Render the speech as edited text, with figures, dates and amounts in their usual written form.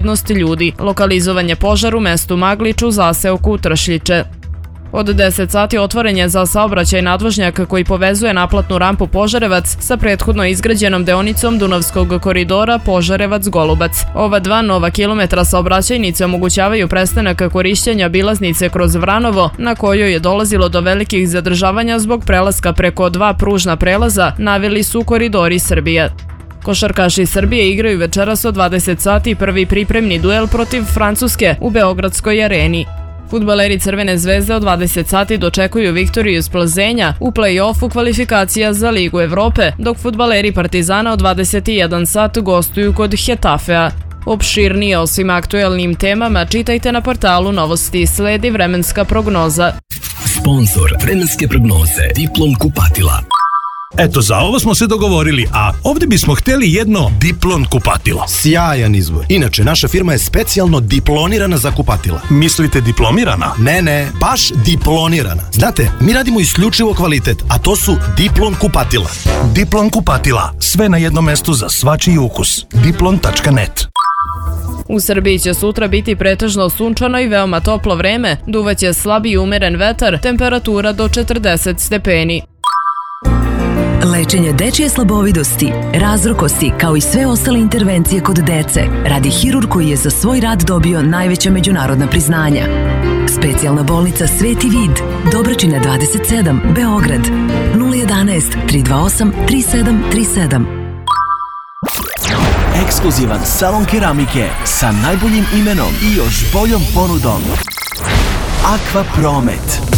smrtnost ljudi. Lokalizovan je požar u mestu Maglić u zaseoku Tršljiće. Od 10 sati otvoren je za saobraćaj nadvožnjak koji povezuje naplatnu rampu Požarevac sa prethodno izgrađenom deonicom Dunavskog koridora Požarevac-Golubac. Ova 2 nova kilometra saobraćajnice omogućavaju prestanak korišćenja bilaznice kroz Vranovo, na kojoj je dolazilo do velikih zadržavanja zbog prelaska preko 2 pružna prelaza, naveli su Koridori Srbije. Košarkaši Srbije igraju večeras od 20 sati prvi pripremni duel protiv Francuske u Beogradskoj areni. Fudbaleri Crvene zvezde od 20 sati dočekuju Viktoriju iz Plzenja u play-offu kvalifikacija za Ligu Evrope, dok fudbaleri Partizana od 21 sat gostuju kod Hetafea. Opširnije o svim aktuelnim temama čitajte na portalu Novosti. Sledi vremenska prognoza. Sponzor vremenske prognoze Diplon kupatila. Eto, za ovo smo se dogovorili, a ovdje bismo htjeli jedno Diplon kupatilo. Sjajan izbor. Inače, naša firma je specijalno diplonirana za kupatila. Mislite diplomirana? Ne, baš diplonirana. Znate, mi radimo isključivo kvalitet, a to su Diplon kupatila. Diplon kupatila. Sve na jednom mestu za svačiji ukus. Diplon.net. U Srbiji će sutra biti pretežno sunčano i veoma toplo vreme, duvaće slab i umeren vetar, temperatura do 40 stepeni. Lečenje dečije slabovidosti, razrokosti kao i sve ostale intervencije kod dece radi hirurg koji je za svoj rad dobio najveća međunarodna priznanja. Specijalna bolnica Sveti Vid, Dobračina 27, Beograd, 011 328 3737. Ekskluzivan salon keramike sa najboljim imenom i još boljom ponudom. Aqua Promet.